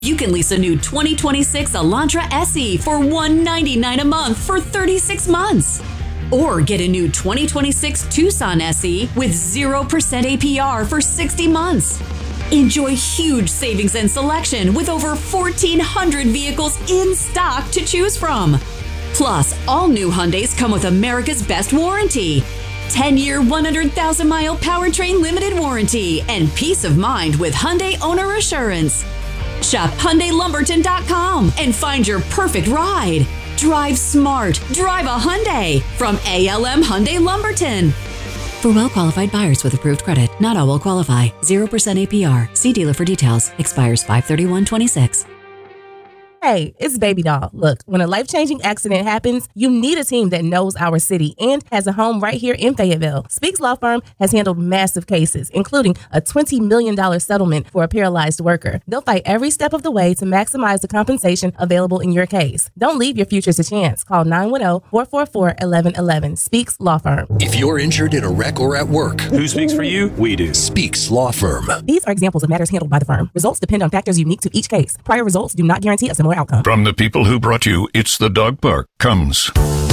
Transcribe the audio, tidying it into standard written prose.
You can lease a new 2026 Elantra SE for $199 a month for 36 months. Or get a new 2026 Tucson SE with 0% APR for 60 months. Enjoy huge savings and selection with over 1,400 vehicles in stock to choose from. Plus, all new Hyundais come with America's best warranty. 10-year, 100,000-mile powertrain limited warranty and peace of mind with Hyundai Owner Assurance. Shop HyundaiLumberton.com and find your perfect ride. Drive smart. Drive a Hyundai from ALM Hyundai Lumberton. For well-qualified buyers with approved credit, not all will qualify. 0% APR. See dealer for details. Expires 5/31/26. Hey, it's Baby Doll. Look, when a life-changing accident happens, you need a team that knows our city and has a home right here in Fayetteville. Speaks Law Firm has handled massive cases, including a $20 million settlement for a paralyzed worker. They'll fight every step of the way to maximize the compensation available in your case. Don't leave your future to chance. Call 910-444-1111. Speaks Law Firm. If you're injured in a wreck or at work, who speaks for you? We do. Speaks Law Firm. These are examples of matters handled by the firm. Results depend on factors unique to each case. Prior results do not guarantee a similar outcome. From the people who brought you It's the Dog Park comes